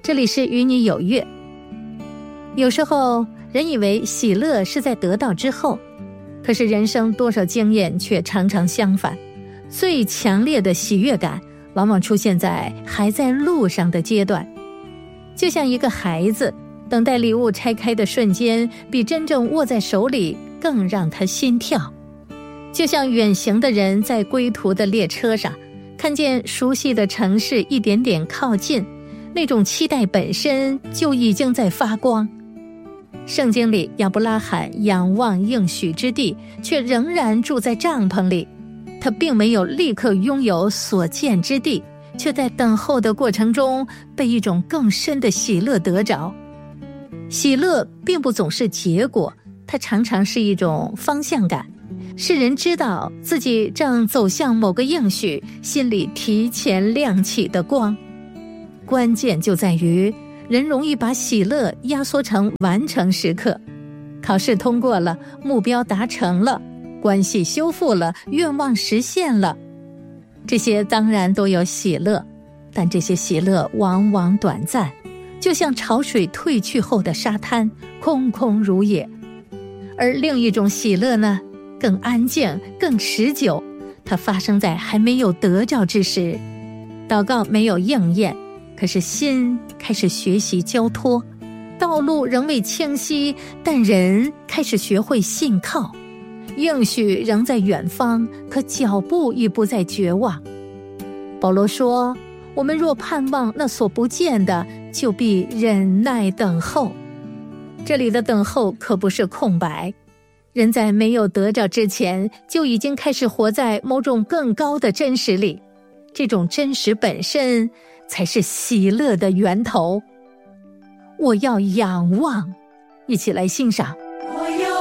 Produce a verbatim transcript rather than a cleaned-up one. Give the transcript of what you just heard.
这里是与你有约。有时候人以为喜乐是在得到之后，可是人生多少经验却常常相反。最强烈的喜悦感往往出现在还在路上的阶段，就像一个孩子等待礼物拆开的瞬间，比真正握在手里更让他心跳。就像远行的人在归途的列车上，看见熟悉的城市一点点靠近，那种期待本身就已经在发光。圣经里亚伯拉罕仰望应许之地，却仍然住在帐篷里。他并没有立刻拥有所见之地，却在等候的过程中被一种更深的喜乐得着。喜乐并不总是结果，它常常是一种方向感，是人知道自己正走向某个应许，心里提前亮起的光。关键就在于人容易把喜乐压缩成完成时刻，考试通过了，目标达成了，关系修复了，愿望实现了，这些当然都有喜乐，但这些喜乐往往短暂，就像潮水退去后的沙滩，空空如也。而另一种喜乐呢，更安静，更持久，它发生在还没有得着之时。祷告没有应验，可是心开始学习交托，道路仍未清晰，但人开始学会信靠。应许仍在远方，可脚步已不再绝望。保罗说，我们若盼望那所不见的，就必忍耐等候。这里的等候可不是空白，人在没有得着之前，就已经开始活在某种更高的真实里，这种真实本身才是喜乐的源头。我要仰望，一起来欣赏。